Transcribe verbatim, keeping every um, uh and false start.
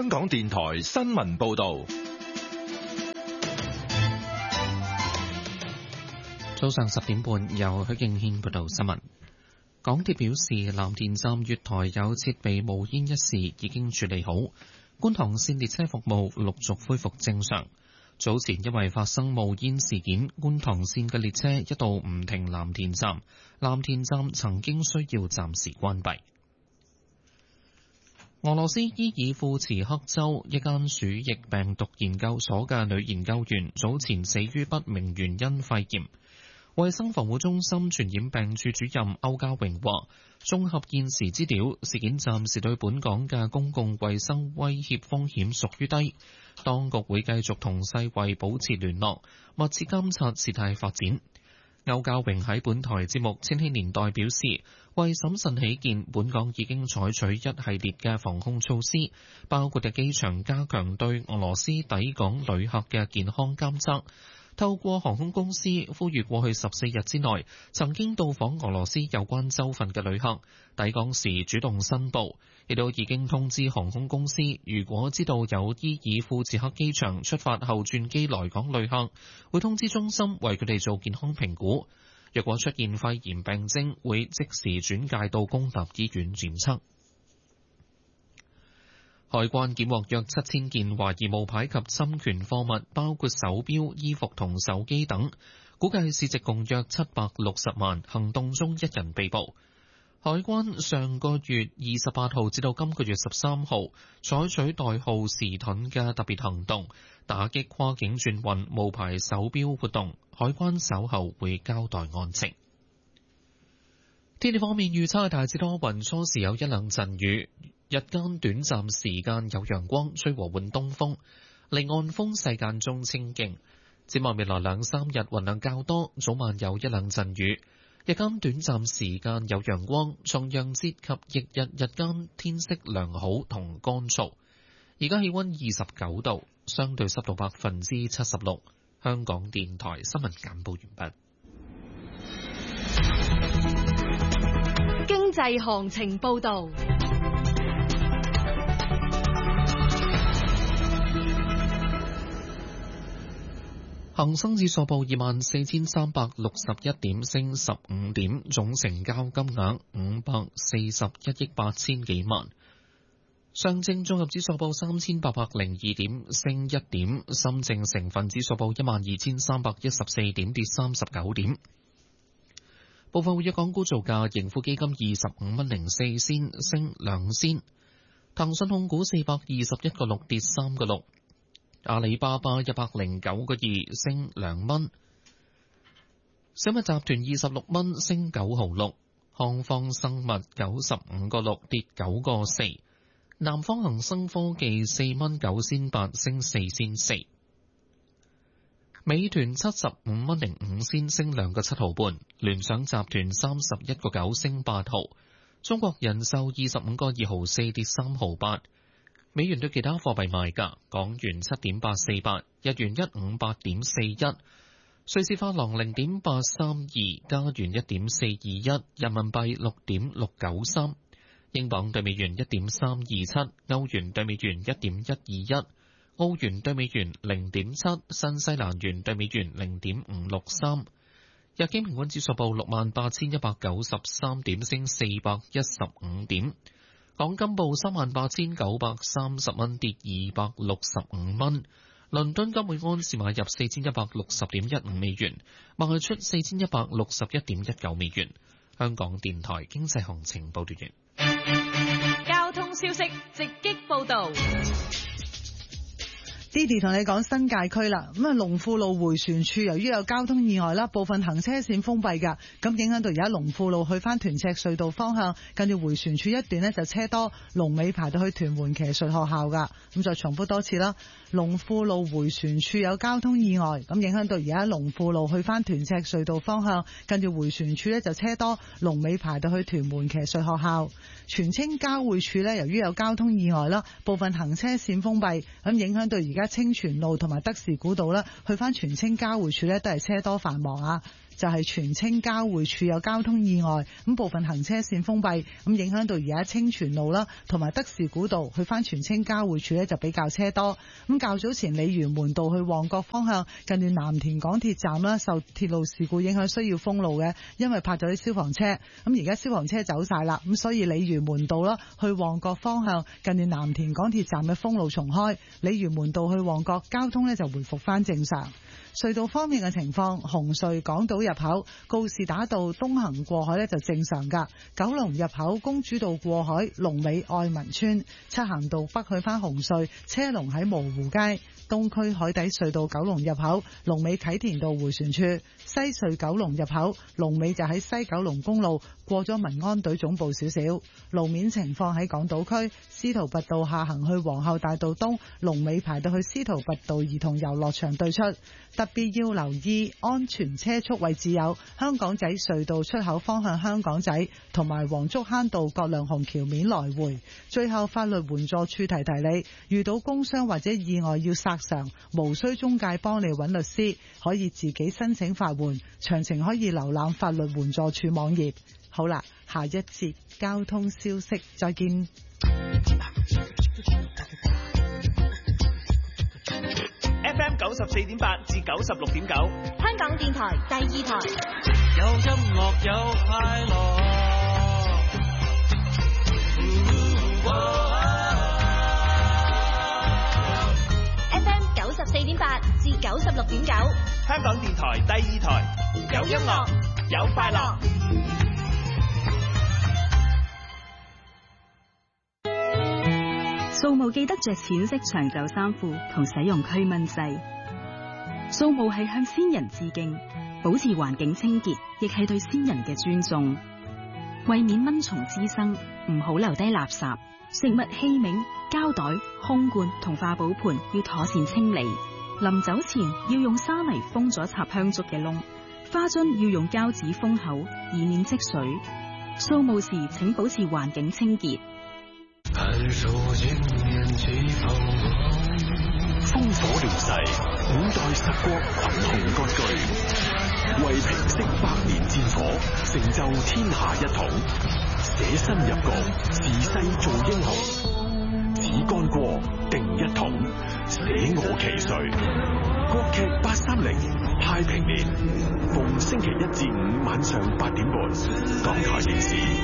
港電台新聞報道。 早上十點半，由許敬軒報道新聞。港鐵表示，藍田站月台有設備冒煙一事已經處理好，觀塘線列車服務陸續恢復正常。早前因為發生冒煙事件，觀塘線嘅列車一度唔停藍田站，藍田站曾經需要暫時關閉。俄羅斯伊爾庫茨克州一間鼠疫病毒研究所嘅女研究員早前死於不明原因肺炎。衛生防護中心傳染病處主任歐家榮話，綜合現時資料，事件暫時對本港嘅公共衛生威脅風險屬於低。當局會繼續同世衛保持聯絡，密切監察事態發展。歐家榮喺本台節目《千禧年代》表示，為審慎起見，本港已經採取一系列嘅防控措施，包括喺機場加強對俄羅斯抵港旅客嘅健康監測。透過航空公司呼籲過去十四日之內曾經到訪俄羅斯有關州份嘅旅客抵港時主動申報，亦都已經通知航空公司，如果知道有伊爾庫茨克機場出發後轉機來港旅客，會通知中心為佢哋做健康評估。若果出現肺炎病徵，會即時轉介到公立醫院檢測。海關檢獲約七千件懷疑冒牌及侵權貨物，包括手錶、衣服同手機等，估計市值共約七百六十萬。行動中一人被捕。海關上個月二十八號至到今個月十三號採取代號時盾嘅特別行動，打擊跨境轉運冒牌手錶活動。海關稍後會交代案情。天氣方面預測大致多雲，初時有一兩陣雨。日間短暫時間有陽光，吹和緩東風，離岸風勢間中清勁。展望未來兩三日雲量較多，早晚有一兩陣雨。日間短暫時間有陽光，重陽節及翌日日間天色良好同乾燥。而家氣溫二十九度，相對濕度百分之七十六。香港電台新聞簡報完畢。 經濟行情報道。 恒生指數報二萬四千三百六十一點，升十五點，總成交金額五百四十一億八千幾萬。上證綜合指數報三千八百零二點，升一點。深證成分指數報一萬二千三百一十四點，跌三十九點。部分活躍港股造價，盈富基金二十五蚊零四仙，升兩仙。騰訊控股四百二十一個六，跌三個六。阿里巴巴一百零九個二，升兩蚊。小米集團二十六蚊，升九毫六。康方生物九十五個六，跌九個四。南方恒生科技四蚊九仙八，升四仙四。美團七十五蚊零五仙，升兩個七毫半。聯想集團三十一個九，升八毫。中國人壽二十五個二毫四，跌三毫八。美元對其他貨幣賣價：港元七點八四八，日元一五八點四一，瑞士法郎零點八三二，加元一點四二一，人民幣六點六九三，英鎊對美元一點三二七，歐元對美元一點一二一，澳元對美元零點七，新西蘭元對美元零點五六三。日經平均指數報六萬八千一百九十三點，升四百一十五點。港金報三萬八千九百三十蚊，跌二百六十五蚊。倫敦金每安士買入四千一百六十點一五美元，賣出四千一百六十一點一九美元。香港電台經濟行情報道完。 交通消息直擊報道。 Didi 同你講新界區啦，咁啊龍富路迴旋處由於有交通意外啦，部分行車線封閉噶，咁影響到而家龍富路去翻屯赤隧道方向，跟住迴旋處一段呢就車多，龍尾排到去屯門騎術學校噶。咁再重複多次啦，龍富路迴旋處有交通意外，咁影響到而家龍富路去翻屯赤隧道方向，跟住迴旋處呢就車多，龍尾排到去屯門騎術學校。荃青交匯處呢，由於有交通意外啦，部分行車線封閉，咁影響到而家清泉路同埋德士古道啦，去翻荃青交匯處呢都係車多繁忙啊。 就係荃青交匯處有交通意外，咁部分行車線封閉，咁影響到而家清泉路啦，同埋德士古道去翻荃青交匯處呢就比較車多。咁較早前鯉魚門道去旺角方向，近住藍田港鐵站啦，受鐵路事故影響需要封路嘅，因為泊咗啲消防車。咁而家消防車走晒啦，咁所以鯉魚門道啦去旺角方向，近住藍田港鐵站嘅封路重開，鯉魚門道去旺角交通呢就回復翻正常。隧道方面嘅情況，紅隧港島入口告士打道東行過海呢就正常噶，九龍入口公主道過海龍尾愛民村，漆咸道北去翻紅隧車龍喺蕪湖街，東區海底隧道九龍入口龍尾啟田道迴旋處，西隧九龍入口龍尾就喺西九龍公路過咗民安隊總部少少。路面情況喺港島區司徒拔道下行去皇后大道東龍尾排到去司徒拔道兒童遊樂場對出，特別要留意安全車速位置有香港仔隧道出口方向香港仔同埋黃竹坑道葛量洪橋面來回。最後法律援助處提提你，遇到工傷或者意外要索償，無需中介幫你揾律師，可以自己申請法援，詳情可以瀏覽法律援助處網頁。好啦，下一節交通消息再見。 F M 九十四點八至九十六點九， 香港電台第二台。 有音樂有快樂。 F M 九十四點八至九十六點九， 香港電台第二台，有音樂有快樂。 掃墓記得着淺色長袖衫褲同使用驅蚊劑。掃墓係向先人致敬，保持環境清潔，亦係對先人嘅尊重。為免蚊蟲滋生，唔好留低垃圾、食物器皿、膠袋、空罐同化寶盤要妥善清理。臨走前要用沙泥封咗插香燭嘅窿，花樽要用膠紙封口，以免積水。掃墓時請保持環境清潔。 烽火亂世，五代十國群雄割據，為平息百年戰火，成就天下一統，捨身入局，自世做英雄，只干過定一統，捨我其誰。國劇八三零太平年，逢星期一至五晚上八點半，港台電視